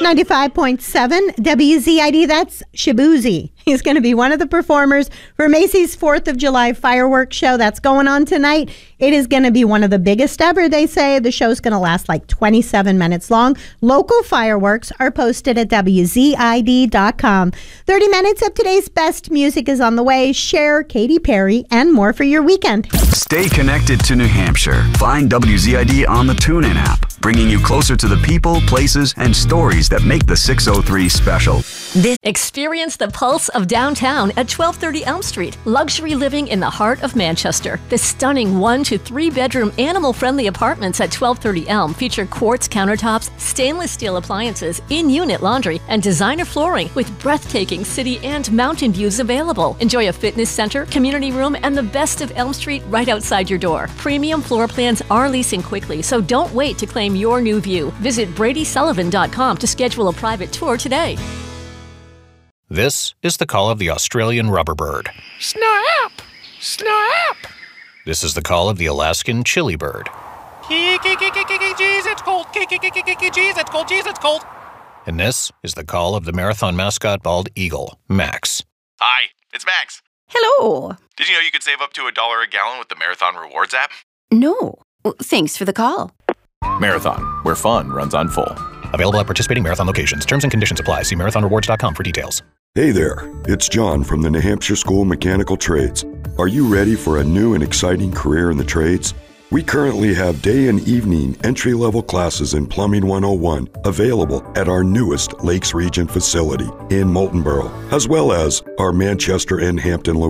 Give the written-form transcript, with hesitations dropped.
95.7 WZID, that's Shabuzi. He's going to be one of the performers for Macy's 4th of July fireworks show that's going on tonight. It is going to be one of the biggest ever, they say. The show's going to last like 27 minutes long. Local fireworks are posted at WZID.com. 30 minutes of today's best music is on the way. Cher, Katy Perry, and more for your weekend. Stay connected to New Hampshire. Find WZID on the TuneIn app, bringing you closer to the people, places, and stories that make the 603 special. Experience the pulse of downtown at 1230 Elm Street. Luxury living in the heart of Manchester. The stunning 1 to 3 bedroom animal-friendly apartments at 1230 Elm feature quartz countertops, stainless steel appliances, in-unit laundry, and designer flooring with breathtaking city and mountain views available. Enjoy a fitness center, community room, and the best of Elm Street right outside your door. Premium floor plans are leasing quickly, so don't wait to claim your new view. Visit BradySullivan.com to schedule a private tour today. This is the call of the Australian rubber bird. Snap! Snap! This is the call of the Alaskan chili bird. Jeez, it's cold. Jeez, it's cold. Jeez, it's cold. And this is the call of the marathon mascot bald eagle, Max. Hi, it's Max. Hello. Did you know you could save up to $1 a gallon with the Marathon Rewards app? No. Thanks for the call. Marathon, where fun runs on full. Available at participating Marathon locations. Terms and conditions apply. See marathonrewards.com for details. Hey there, it's John from the New Hampshire School of Mechanical Trades. Are you ready for a new and exciting career in the trades? We currently have day and evening entry-level classes in Plumbing 101 available at our newest Lakes Region facility in Moultonboro, as well as our Manchester and Hampton locations.